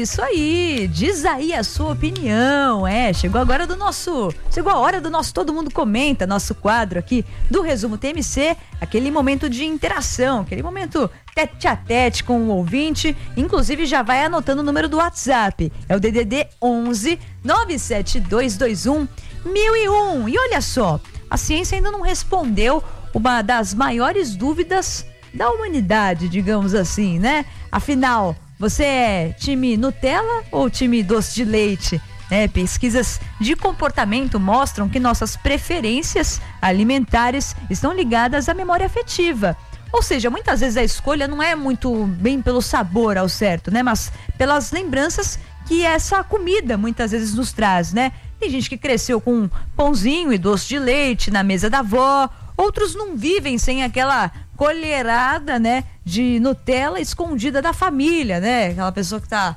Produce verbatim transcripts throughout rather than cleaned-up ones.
isso aí, diz aí a sua opinião, é, chegou agora do nosso, chegou a hora do nosso Todo Mundo Comenta, nosso quadro aqui do Resumo T M C, aquele momento de interação, aquele momento tete a tete com o ouvinte, inclusive já vai anotando o número do WhatsApp, é o D D D onze nove sete dois dois um mil e um, e olha só, a ciência ainda não respondeu uma das maiores dúvidas da humanidade, digamos assim, né? Afinal, você é time Nutella ou time doce de leite? É, pesquisas de comportamento mostram que nossas preferências alimentares estão ligadas à memória afetiva. Ou seja, muitas vezes a escolha não é muito bem pelo sabor ao certo, né? Mas pelas lembranças que essa comida muitas vezes nos traz, né? Tem gente que cresceu com pãozinho e doce de leite na mesa da avó, outros não vivem sem aquela colherada, né, de Nutella escondida da família, né? Aquela pessoa que tá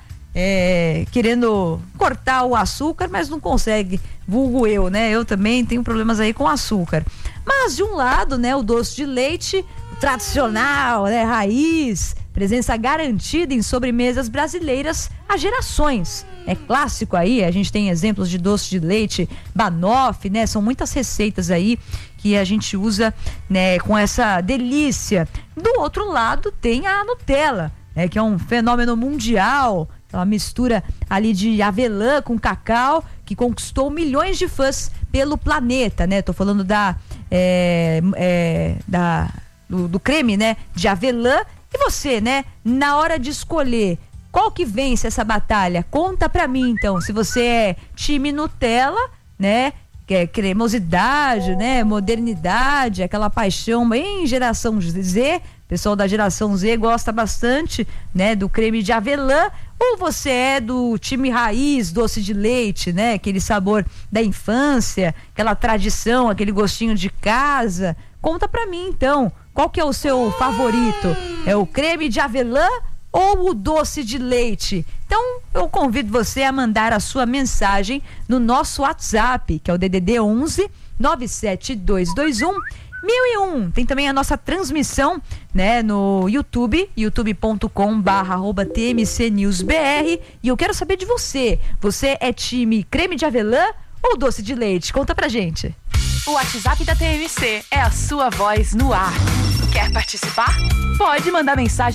é, querendo cortar o açúcar, mas não consegue, vulgo eu, né? Eu também tenho problemas aí com açúcar. Mas de um lado, né, o doce de leite tradicional, né, raiz, presença garantida em sobremesas brasileiras há gerações. É clássico aí, a gente tem exemplos de doce de leite, banoffee, né? São muitas receitas aí que a gente usa, né, com essa delícia. Do outro lado tem a Nutella, né, que é um fenômeno mundial, uma mistura ali de avelã com cacau que conquistou milhões de fãs pelo planeta, né? Tô falando da, é, é, da do, do creme, né, de avelã. E você, né, na hora de escolher qual que vence essa batalha? Conta pra mim, então, se você é time Nutella, né, que é cremosidade, né, modernidade, aquela paixão bem geração Z, o pessoal da geração Z gosta bastante, né, do creme de avelã, ou você é do time raiz, doce de leite, né, aquele sabor da infância, aquela tradição, aquele gostinho de casa? Conta pra mim, então, qual que é o seu favorito? É o creme de avelã ou o doce de leite? Então eu convido você a mandar a sua mensagem no nosso WhatsApp, que é o D D D onze nove sete dois dois um mil e um. Tem também a nossa transmissão, né, no YouTube, youtube ponto com barra arroba T M C News B R, e eu quero saber de você. Você é time creme de avelã ou doce de leite? Conta pra gente. O WhatsApp da T M C é a sua voz no ar. Quer participar? Pode mandar mensagem